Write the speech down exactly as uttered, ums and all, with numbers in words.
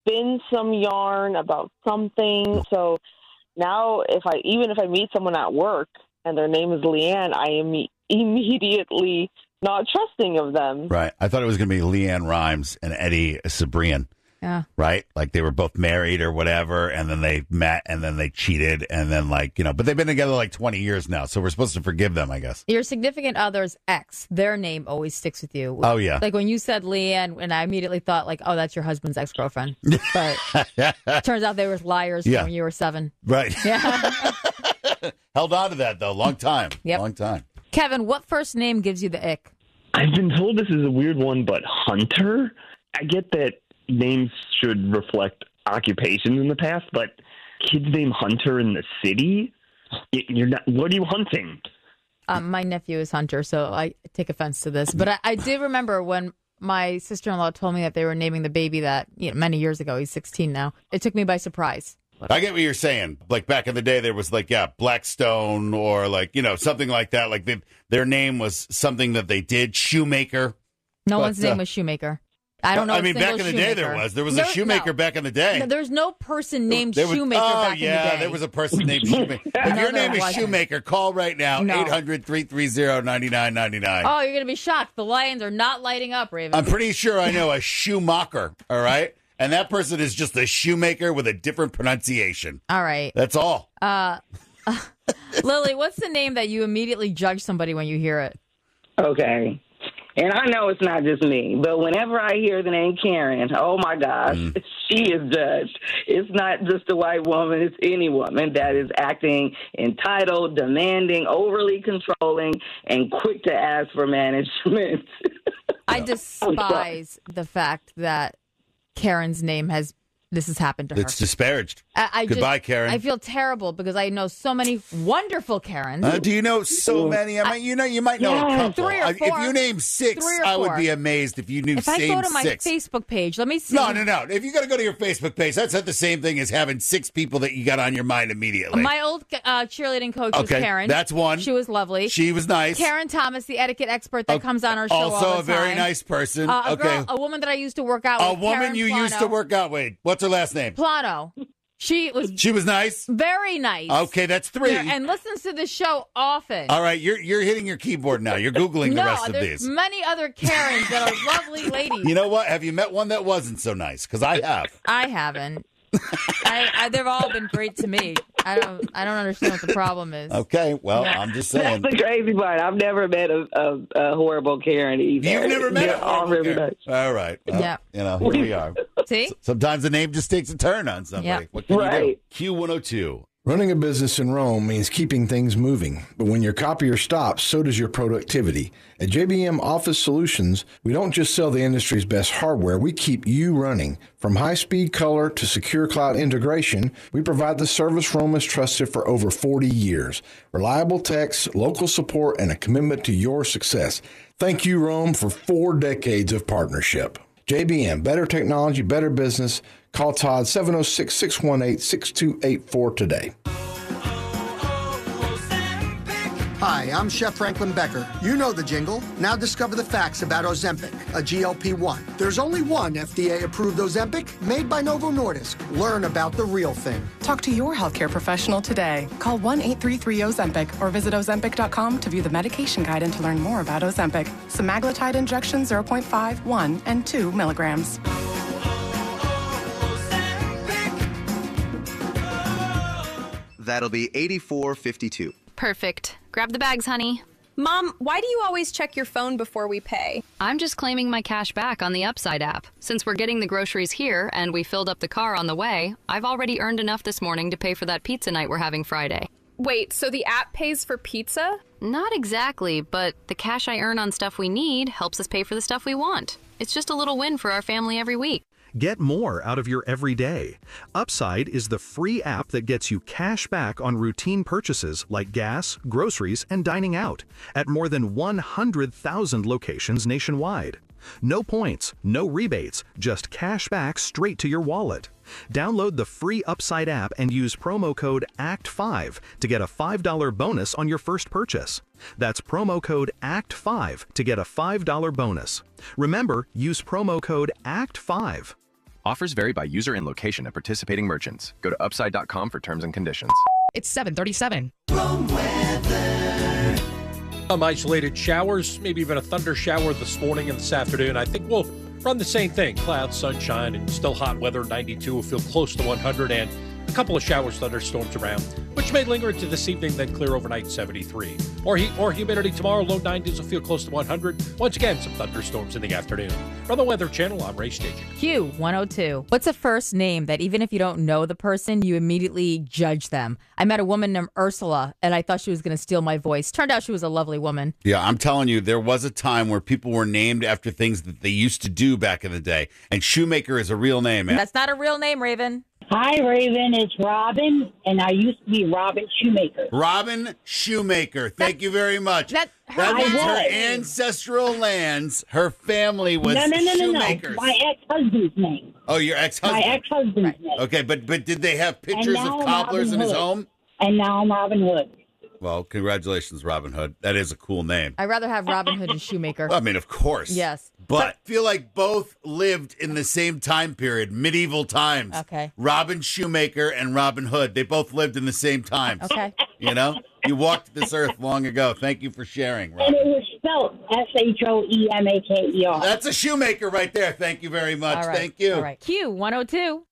spin some yarn about something. So now if I, even if I meet someone at work and their name is Leanne, I am immediately not trusting of them. Right. I thought it was going to be Leanne Rimes and Eddie Cibrian. Yeah. Right? Like they were both married or whatever, and then they met, and then they cheated, and then like, you know, but they've been together like twenty years now, so we're supposed to forgive them, I guess. Your significant other's ex, their name always sticks with you. Oh, yeah. Like when you said Leanne, and I immediately thought like, oh, that's your husband's ex-girlfriend. But turns out they were liars Yeah. from when you were seven. Right. Yeah. Held on to that, though. Long time. Yep. Long time. Kevin, what first name gives you the ick? I've been told this is a weird one, but Hunter? I get that names should reflect occupations in the past, but kids named Hunter in the city? You're not. What are you hunting? Um, my nephew is Hunter, so I take offense to this. But I, I did remember when my sister-in-law told me that they were naming the baby that, you know, many years ago. He's sixteen now. It took me by surprise. I get what you're saying. Like back in the day, there was like, yeah, Blackstone or like, you know, something like that. Like they, their name was something that they did. Shoemaker. No But, one's name uh, was Shoemaker. I don't know. I a mean, single back in the day, there shoemaker. was. There was No, a shoemaker no. back in the day. No, there's no person named There was- Shoemaker oh, back yeah, in the day. there was a person named Shoemaker. If No, your there name is wasn't. Shoemaker, call right now, No. eight hundred, three three zero, nine nine nine nine. Oh, you're going to be shocked. The lions are not lighting up, Raven. I'm pretty sure I know a Schumacher, all right? And that person is just a shoemaker with a different pronunciation. All right. That's all. Uh, Lily, what's the name that you immediately judge somebody when you hear it? Okay. And I know it's not just me, but whenever I hear the name Karen, oh my gosh, Mm. she is judged. It's not just a white woman, it's any woman that is acting entitled, demanding, overly controlling, and quick to ask for management. I despise the fact that Karen's name has, this has happened to her. It's disparaged. I, I Goodbye, just, Karen. I feel terrible because I know so many wonderful Karens. Uh, do you know so many? I mean, you know, you might know a Yeah, couple. three or I- If four. you name six, Three or I would four. be amazed if you knew if I same go to my six. Facebook page, let me see. No, no, no. If you got to go to your Facebook page, that's not the same thing as having six people that you got on your mind immediately. My old uh, cheerleading coach was Okay, Karen. that's one. She was lovely. She was nice. Karen Thomas, the etiquette expert that Okay, comes on our show also all the a very time. nice person. Uh, a Okay. girl, a woman that I used to work out A with. woman Karen you used to Plano. work out with. What's her last name? Plano. She was She was nice. very nice. Okay, that's three. Yeah, and listens to the show often. All right, you're you're hitting your keyboard now. You're googling no, the rest of there's these. many other Karens that are lovely ladies. You know what? Have you met one that wasn't so nice? Because I have. I haven't. I, I, they've all been great to me. I don't. I don't understand what the problem is. Okay, well, I'm just saying. That's the crazy part. I've never met a, a, a horrible Karen either. You've never met They're a all horrible really Karen. nice. All right. Well, Yeah. You know, here we are. See? Sometimes the name just takes a turn on somebody. Yeah. What can you do? Right. Q one oh two. Running a business in Rome means keeping things moving, but when your copier stops, so does your productivity. At J B M Office Solutions, we don't just sell the industry's best hardware, we keep you running. From high-speed color to secure cloud integration, we provide the service Rome has trusted for over forty years. Reliable techs, local support, and a commitment to your success. Thank you, Rome, for four decades of partnership. J B M, better technology, better business. Call Todd seven oh six, six one eight, six two eight four today. Hi, I'm Chef Franklin Becker. You know the jingle. Now discover the facts about Ozempic, a G L P one. There's only one F D A-approved Ozempic made by Novo Nordisk. Learn about the real thing. Talk to your healthcare professional today. Call one eight three three Ozempic or visit Ozempic dot com to view the medication guide and to learn more about Ozempic. Semaglutide injection zero point five, one, and two milligrams. That'll be eighty-four fifty-two. Perfect. Grab the bags, honey. Mom, why do you always check your phone before we pay? I'm just claiming my cash back on the Upside app. Since we're getting the groceries here and we filled up the car on the way, I've already earned enough this morning to pay for that pizza night we're having Friday. Wait, so the app pays for pizza? Not exactly, but the cash I earn on stuff we need helps us pay for the stuff we want. It's just a little win for our family every week. Get more out of your everyday. Upside is the free app that gets you cash back on routine purchases like gas, groceries, and dining out at more than one hundred thousand locations nationwide. No points, no rebates, just cash back straight to your wallet. Download the free Upside app and use promo code A C T five to get a five dollar bonus on your first purchase. That's promo code A C T five to get a five dollar bonus. Remember, use promo code A C T five. Offers vary by user and location at participating merchants. Go to upside dot com for terms and conditions. It's seven thirty-seven. Some isolated showers, maybe even a thunder shower this morning and this afternoon. I think we'll run the same thing. Clouds, sunshine, and still hot weather. ninety-two will feel close to one hundred, and a couple of showers, thunderstorms around, which may linger into this evening, then clear overnight, seventy-three. More heat, more humidity tomorrow. Low nineties will feel close to one hundred. Once again, some thunderstorms in the afternoon. From the Weather Channel, I'm Ray Staging. Q one oh two. What's a first name that even if you don't know the person, you immediately judge them? I met a woman named Ursula, and I thought she was going to steal my voice. Turned out she was a lovely woman. Yeah, I'm telling you, there was a time where people were named after things that they used to do back in the day. And Shoemaker is a real name, man. That's not a real name, Raven. Hi, Raven. It's Robin, and I used to be Robin Shoemaker. Robin Shoemaker. Thank that, you very much. That, that means her ancestral lands, her family was no, no, no, Shoemakers. No, no. My ex-husband's name. Oh, your ex-husband. My ex-husband's right. name. Okay, but but did they have pictures of cobblers in his home? And now I'm Robin Hood. Well, congratulations, Robin Hood. That is a cool name. I'd rather have Robin Hood and Shoemaker. Well, I mean, of course. Yes. But I feel like both lived in the same time period, medieval times. Okay. Robin Shoemaker and Robin Hood, they both lived in the same times. Okay. You know? You walked this earth long ago. Thank you for sharing, Robin. And it was spelled S H O E M A K E R. That's a shoemaker right there. Thank you very much. All right. Thank you. All right. Q one oh two.